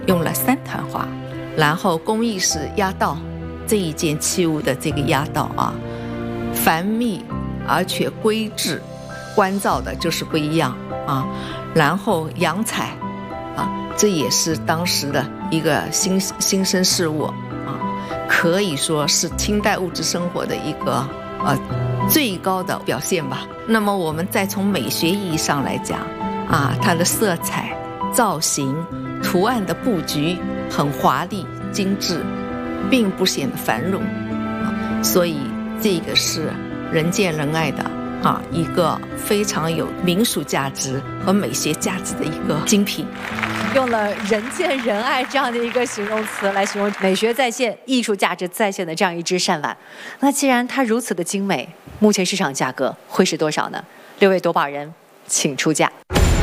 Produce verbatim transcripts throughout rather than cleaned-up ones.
用了三团花，然后工艺是压道，这一件器物的这个压道啊，繁密而且规制，关照的就是不一样啊。然后洋彩啊，这也是当时的一个新新生事物啊，可以说是清代物质生活的一个呃最高的表现吧。那么我们再从美学意义上来讲啊，它的色彩、造型、图案的布局很华丽精致，并不显得繁荣啊，所以这个是人见人爱的啊，一个非常有民俗价值和美学价值的一个精品。 用了人见人爱这样的一个形容词来形容美学再现、艺术价值再现的这样一只扇碗。那既然它如此的精美，目前市场价格会是多少呢？六位夺宝人，请出价。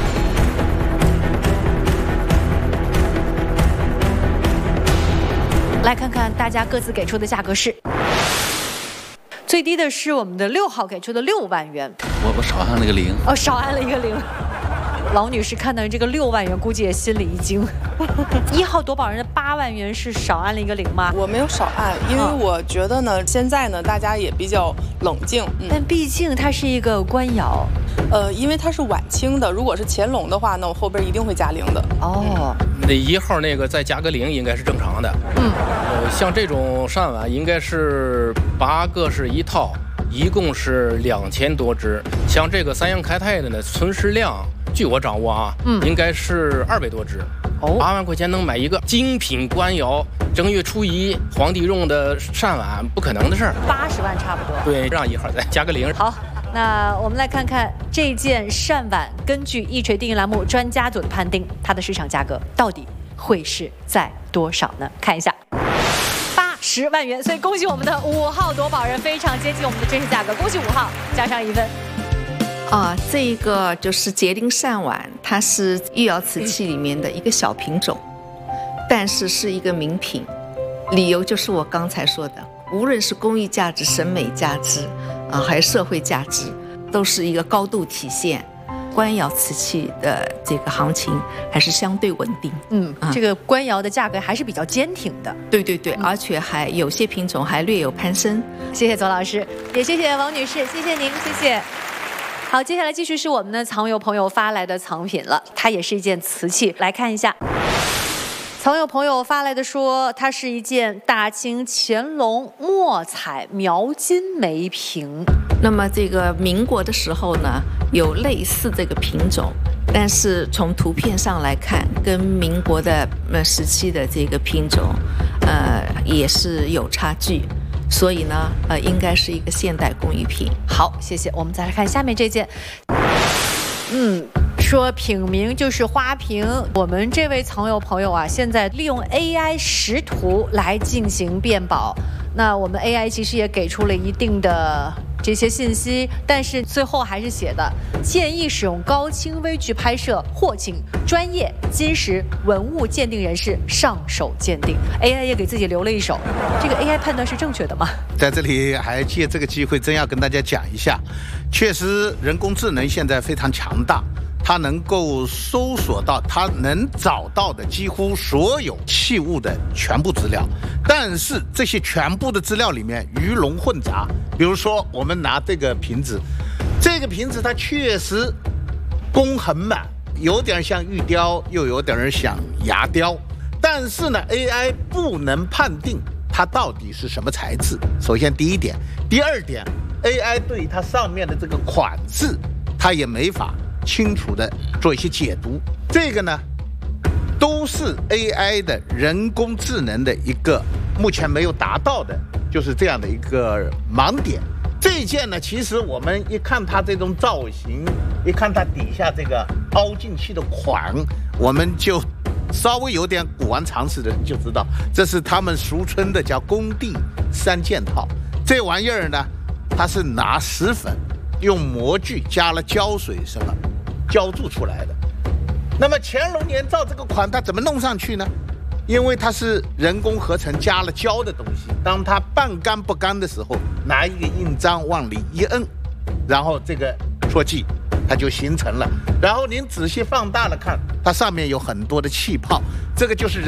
来看看大家各自给出的价格是。最低的是我们的六号给出的六万元， 我我少按了个零， 哦，少按了一个零。老女士看到这个六万元，估计也心里一惊。一号夺宝人的八万元是少按了一个零吗？ 我没有少按，因为我觉得呢，现在呢大家也比较冷静， 嗯、但毕竟它是一个官窑， 呃，因为它是晚清的，如果是乾隆的话，那我后边一定会加零的。 哦， 那一号那个再加个零应该是正常的。嗯，呃，像这种扇碗应该是八个是一套，一共是两千多只。像这个三阳开泰的呢，存世量。据我掌握啊，嗯，应该是二百多只，哦，八万块钱能买一个精品官窑，正月初一皇帝用的扇碗，不可能的事儿。 八十万差不多。 对，让一号再加个零。 好，那我们来看看这件扇碗，根据一锤定音栏目专家组的判定，它的市场价格到底会是在多少呢？看一下。八十万元，所以恭喜我们的五号夺宝人，非常接近我们的真实价格，恭喜五号，加上一分。 啊，这个就是结灵扇碗，它是御窑瓷器里面的一个小品种，但是是一个名品。理由就是我刚才说的，无论是工艺价值、审美价值啊，还是社会价值，都是一个高度体现。官窑瓷器的这个行情还是相对稳定。 嗯，啊、这个官窑的价格还是比较坚挺的。 对对对，嗯、而且还有些品种还略有攀升。 谢谢左老师，也谢谢王女士，谢谢您，谢谢。好，接下来继续是我们的藏友朋友发来的藏品了，它也是一件瓷器，来看一下。藏友朋友发来的说，它是一件大清乾隆墨彩描金梅瓶。 那么这个民国的时候呢，有类似这个品种，但是从图片上来看，跟民国的呃时期的这个品种，呃也是有差距。所以呢，呃，应该是一个现代工艺品。 好，谢谢。我们再来看下面这件。嗯，说品名就是花瓶。我们这位藏友朋友啊，现在利用 A I 识图来进行辨宝。那我们 A I 其实也给出了一定的这些信息，但是最后还是写的建议使用高清微距拍摄，或请专业金石文物鉴定人士上手鉴定。A I 也给自己留了一手，这个 A I 判断是正确的吗？ 在这里还借这个机会，真要跟大家讲一下，确实人工智能现在非常强大。它能够搜索到，它能找到的几乎所有器物的全部资料，但是这些全部的资料里面鱼龙混杂。比如说，我们拿这个瓶子，这个瓶子它确实工很满，有点像玉雕，又有点像牙雕，但是呢 ，A I 不能判定它到底是什么材质。首先第一点，第二点 ，A I 对它上面的这个款式，它也没法清楚的做一些解读，这个呢，都是 A I 的人工智能的一个目前没有达到的，就是这样的一个盲点。这一件呢，其实我们一看它这种造型，一看它底下这个凹进去的款，我们就稍微有点古玩常识的人就知道，这是他们俗称的叫工地三件套。这玩意儿呢，它是拿石粉用模具加了胶水什么浇铸出来的。那么乾隆年造这个款，它怎么弄上去呢？因为它是人工合成加了胶的东西，当它半干不干的时候，拿一个印章往里一摁，然后这个戳记它就形成了。然后您仔细放大了看，它上面有很多的气泡，这个就是人